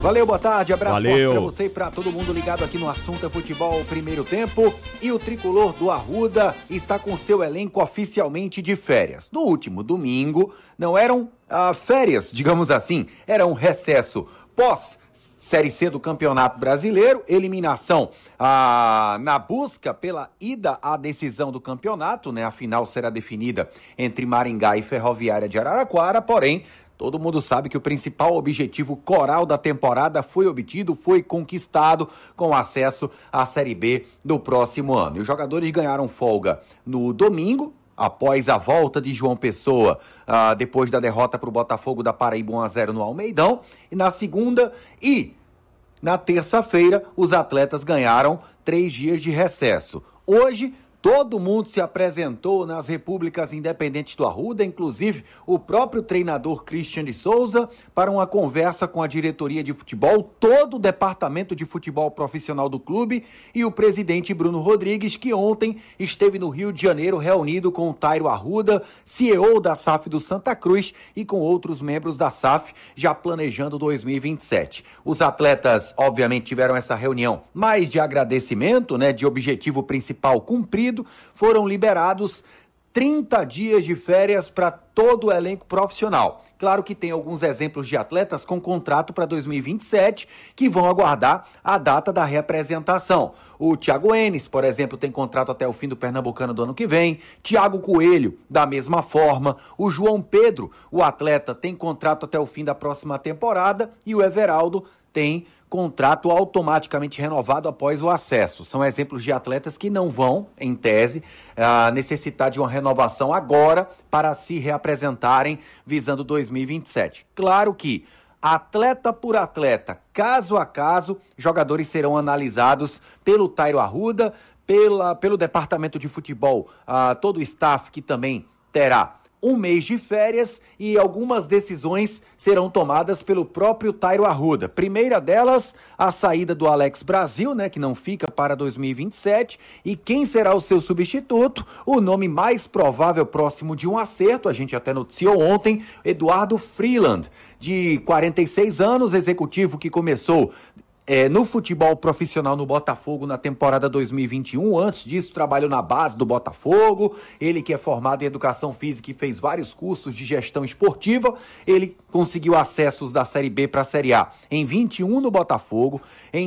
Valeu, boa tarde, abraço forte pra Valeu. você e pra todo mundo ligado aqui no Assunto é Futebol Primeiro Tempo. E o tricolor do Arruda está com seu elenco oficialmente de férias. No último domingo, não eram férias, digamos assim, era um recesso pós Série C do Campeonato Brasileiro, eliminação na busca pela ida à decisão do campeonato, né? A final será definida entre Maringá e Ferroviária de Araraquara, porém, todo mundo sabe que o principal objetivo coral da temporada foi obtido, foi conquistado com acesso à Série B do próximo ano. E os jogadores ganharam folga no domingo, após a volta de João Pessoa, depois da derrota para o Botafogo da Paraíba 1-0 no Almeidão, e na segunda e na terça-feira, os atletas ganharam 3 dias de recesso. Hoje, todo mundo se apresentou nas Repúblicas Independentes do Arruda, inclusive o próprio treinador Christian de Souza, para uma conversa com a diretoria de futebol, todo o departamento de futebol profissional do clube e o presidente Bruno Rodrigues, que ontem esteve no Rio de Janeiro reunido com o Tairo Arruda, CEO da SAF do Santa Cruz e com outros membros da SAF, já planejando 2027. Os atletas, obviamente, tiveram essa reunião mais de agradecimento, né, de objetivo principal cumprido. Foram liberados 30 dias de férias para todo o elenco profissional. Claro que tem alguns exemplos de atletas com contrato para 2027 que vão aguardar a data da reapresentação. O Thiago Enes, por exemplo, tem contrato até o fim do Pernambucano do ano que vem. Thiago Coelho, da mesma forma. O João Pedro, o atleta, tem contrato até o fim da próxima temporada. E o Everaldo tem contrato automaticamente renovado após o acesso. São exemplos de atletas que não vão, em tese, necessitar de uma renovação agora para se reapresentarem visando 2027. Claro que, atleta por atleta, caso a caso, jogadores serão analisados pelo Tairo Arruda, pelo departamento de futebol, todo o staff que também terá um mês de férias e algumas decisões serão tomadas pelo próprio Tairo Arruda. Primeira delas, a saída do Alex Brasil, né, que não fica para 2027, e quem será o seu substituto? O nome mais provável próximo de um acerto, a gente até noticiou ontem, Eduardo Freeland, de 46 anos, executivo que começou no futebol profissional no Botafogo na temporada 2021, antes disso trabalhou na base do Botafogo, ele que é formado em educação física e fez vários cursos de gestão esportiva, ele conseguiu acessos da Série B para a Série A em 21 no Botafogo, em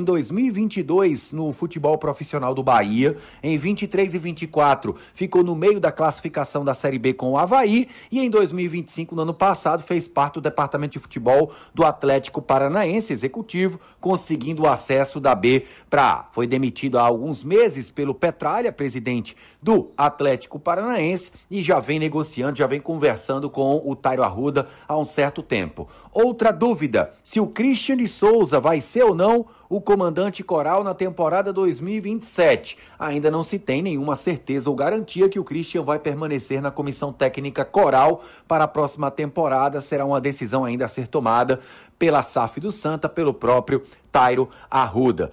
2022 no futebol profissional do Bahia, em 23 e 24 ficou no meio da classificação da Série B com o Avaí e em 2025, no ano passado, fez parte do departamento de futebol do Atlético Paranaense, executivo, conseguindo o acesso da B para A. Foi demitido há alguns meses pelo Petralha, presidente do Atlético Paranaense, e já vem negociando, já vem conversando com o Tairo Arruda há um certo tempo. Outra dúvida, se o Christian de Souza vai ser ou não o comandante coral na temporada 2027. Ainda não se tem nenhuma certeza ou garantia que o Christian vai permanecer na comissão técnica coral para a próxima temporada. Será uma decisão ainda a ser tomada pela SAF do Santa, pelo próprio Tairo Arruda.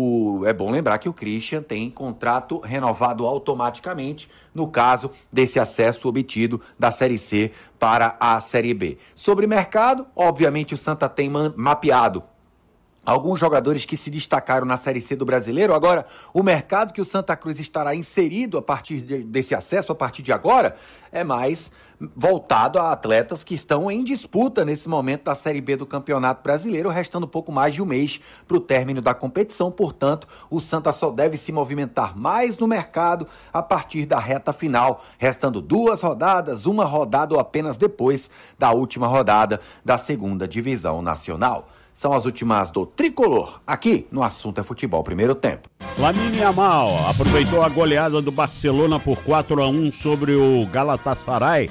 É bom lembrar que o Christian tem contrato renovado automaticamente no caso desse acesso obtido da Série C para a Série B. Sobre mercado, obviamente o Santa tem mapeado alguns jogadores que se destacaram na Série C do Brasileiro. Agora, o mercado que o Santa Cruz estará inserido a partir desse acesso, a partir de agora, é mais voltado a atletas que estão em disputa nesse momento da Série B do Campeonato Brasileiro, restando pouco mais de um mês para o término da competição. Portanto, o Santa só deve se movimentar mais no mercado a partir da reta final, restando 2 rodadas, uma rodada ou apenas depois da última rodada da segunda divisão nacional. São as últimas do Tricolor, aqui no Assunto é Futebol Primeiro Tempo. Lamine Yamal aproveitou a goleada do Barcelona por 4-1 sobre o Galatasaray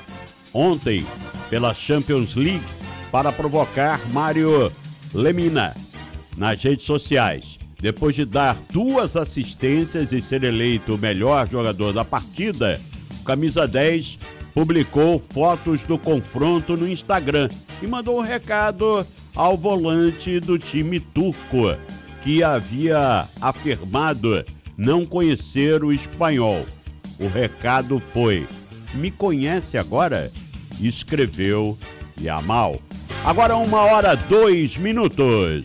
ontem pela Champions League para provocar Mário Lemina nas redes sociais. Depois de dar 2 assistências e ser eleito o melhor jogador da partida, o camisa 10 publicou fotos do confronto no Instagram e mandou um recado ao volante do time turco, que havia afirmado não conhecer o espanhol. O recado foi: me conhece agora? Escreveu Yamal. Agora 1h02.